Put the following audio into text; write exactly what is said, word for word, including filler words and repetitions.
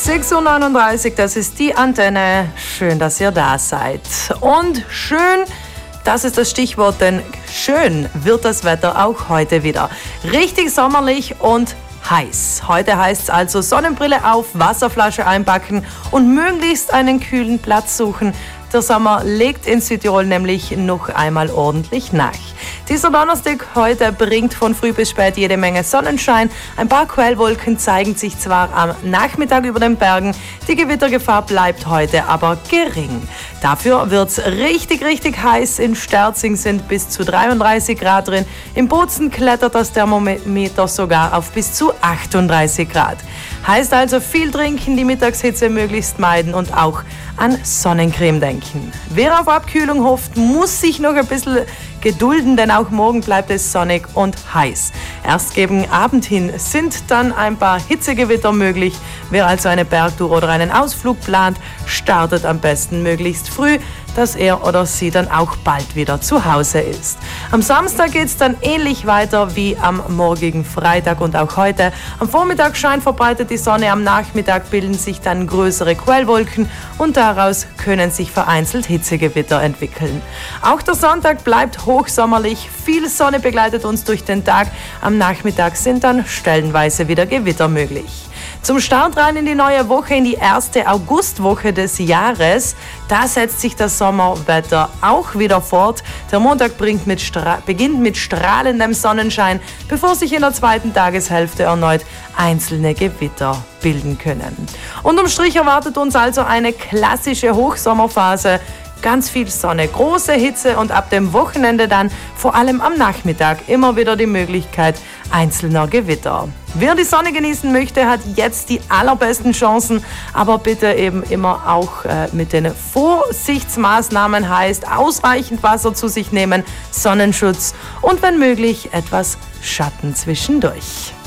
sechs Uhr neununddreißig, das ist die Antenne. Schön, dass ihr da seid. Und schön, das ist das Stichwort, denn schön wird das Wetter auch heute wieder. Richtig sommerlich und heiß. Heute heißt es also Sonnenbrille auf, Wasserflasche einpacken und möglichst einen kühlen Platz suchen. Der Sommer legt in Südtirol nämlich noch einmal ordentlich nach. Dieser Donnerstag heute bringt von früh bis spät jede Menge Sonnenschein. Ein paar Quellwolken zeigen sich zwar am Nachmittag über den Bergen, die Gewittergefahr bleibt heute aber gering. Dafür wird's richtig, richtig heiß. In Sterzing sind bis zu dreiunddreißig Grad drin. Im Bozen klettert das Thermometer sogar auf bis zu achtunddreißig Grad. Heißt also viel trinken, die Mittagshitze möglichst meiden und auch an Sonnencreme denken. Wer auf Abkühlung hofft, muss sich noch ein bisschen gedulden, denn auch morgen bleibt es sonnig und heiß. Erst gegen Abend hin sind dann ein paar Hitzegewitter möglich. Wer also eine Bergtour oder einen Ausflug plant, startet am besten möglichst früh, dass er oder sie dann auch bald wieder zu Hause ist. Am Samstag geht es dann ähnlich weiter wie am morgigen Freitag und auch heute. Am Vormittag scheint verbreitet die Sonne, am Nachmittag bilden sich dann größere Quellwolken und daraus können sich vereinzelt Hitzegewitter entwickeln. Auch der Sonntag bleibt hochsommerlich, viel Sonne begleitet uns durch den Tag. Am Nachmittag sind dann stellenweise wieder Gewitter möglich. Zum Start rein in die neue Woche, in die erste Augustwoche des Jahres. Da setzt sich das Sommerwetter auch wieder fort. Der Montag bringt mit Stra- beginnt mit strahlendem Sonnenschein, bevor sich in der zweiten Tageshälfte erneut einzelne Gewitter bilden können. Unterm Strich erwartet uns also eine klassische Hochsommerphase. Ganz viel Sonne, große Hitze und ab dem Wochenende dann vor allem am Nachmittag immer wieder die Möglichkeit einzelner Gewitter. Wer die Sonne genießen möchte, hat jetzt die allerbesten Chancen, aber bitte eben immer auch äh, mit den Vorsichtsmaßnahmen, heißt ausreichend Wasser zu sich nehmen, Sonnenschutz und wenn möglich etwas Schatten zwischendurch.